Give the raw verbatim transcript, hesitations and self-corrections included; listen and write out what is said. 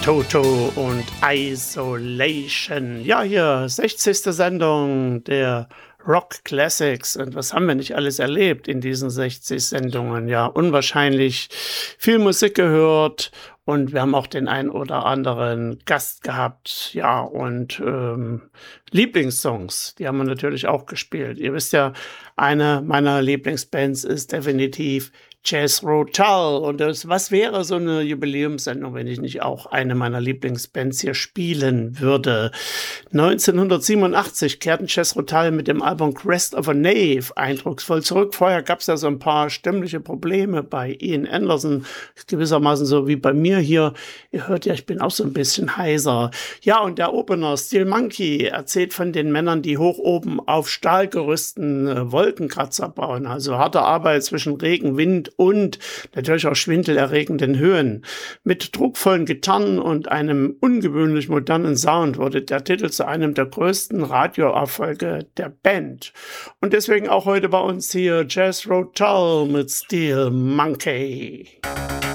Toto und Isolation. Ja, hier, sechzigste Sendung der Rock Classics. Und was haben wir nicht alles erlebt in diesen sechzig Sendungen? Ja, unwahrscheinlich viel Musik gehört. Und wir haben auch den ein oder anderen Gast gehabt. Ja, und ähm, Lieblingssongs, die haben wir natürlich auch gespielt. Ihr wisst ja, eine meiner Lieblingsbands ist definitiv Jethro Tull. Und das, was wäre so eine Jubiläumssendung, wenn ich nicht auch eine meiner Lieblingsbands hier spielen würde? neunzehnhundertsiebenundachtzig kehrten Jethro Tull mit dem Album Crest of a Knave eindrucksvoll zurück. Vorher gab es ja so ein paar stimmliche Probleme bei Ian Anderson, gewissermaßen so wie bei mir hier. Ihr hört ja, ich bin auch so ein bisschen heiser. Ja, und der Opener Steel Monkey erzählt von den Männern, die hoch oben auf Stahlgerüsten äh, Wolkenkratzer bauen. Also harte Arbeit zwischen Regen, Wind und natürlich auch schwindelerregenden Höhen. Mit druckvollen Gitarren und einem ungewöhnlich modernen Sound wurde der Titel zu einem der größten Radioerfolge der Band. Und deswegen auch heute bei uns hier Jethro Tull mit Steel Monkey.